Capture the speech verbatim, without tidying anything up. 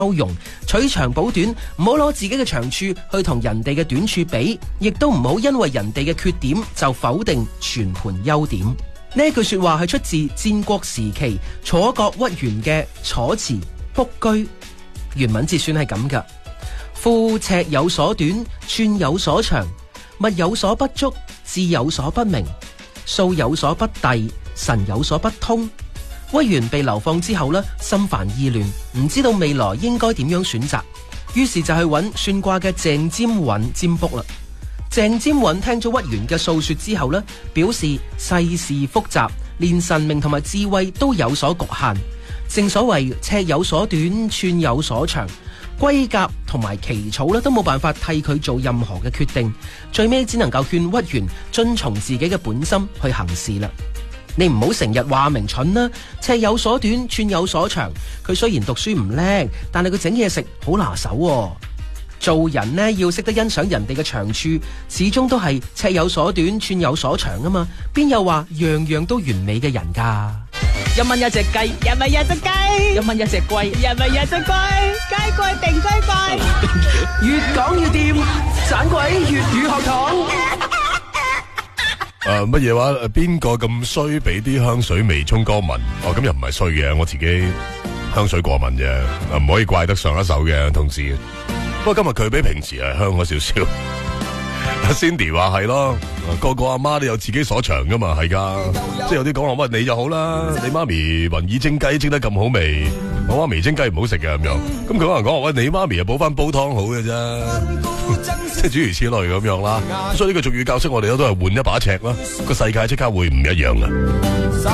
包容，取長補短，唔好攞自己嘅長處去同人哋嘅短處比，亦都唔好因為人哋嘅缺點就否定全盤優點。呢句說話係出自戰國時期楚國屈原嘅《楚辭·卜居》，原文節選係咁噶：夫尺有所短，寸有所長，物有所不足，志有所不明，數有所不逮，神有所不通。屈原被流放之後呢，心煩意亂，唔知道未來應該點樣選擇，於是就去揾算卦嘅鄭占允占卜啦。鄭占允聽咗屈原嘅訴說之後呢，表示世事複雜，連神明同埋智慧都有所局限。正所謂尺有所短，寸有所長，龜甲同埋奇草呢都冇辦法替佢做任何嘅決定，最尾只能夠勸屈原遵從自己嘅本心去行事啦。你唔好成日話明蠢啦，尺有所短，寸有所長。佢雖然讀書唔叻，但係佢整嘢食好拿手喎。做人呢，要識得欣賞人哋嘅長處，始終都係尺有所短，寸有所長啊嘛。邊有話樣樣都完美嘅人噶？ 一蚊一隻雞，一蚊一隻雞，一蚊一隻龜，一蚊一隻龜，雞貴定雞貴。 越講越掂，盞鬼粵語學堂。 誒，乜嘢話？邊個咁衰俾啲香水味沖歌聞？哦，咁又唔係衰嘅，我自己香水過敏啫，唔可以怪得上一手嘅同事。不過今日佢比平時係香咗少少。阿 Cindy 話係咯，個個阿媽都有自己所長噶嘛，係噶。即係有啲講話，喂，你就好啦，你媽咪雲耳蒸雞蒸得咁好味，我媽咪蒸雞唔好食嘅咁樣。咁佢可能講話，喂，你媽咪又補翻煲湯好嘅啫。即係諸如此類咁樣啦。所以呢個俗語教識我哋都係換一把尺啦，個世界即刻會唔一樣啦。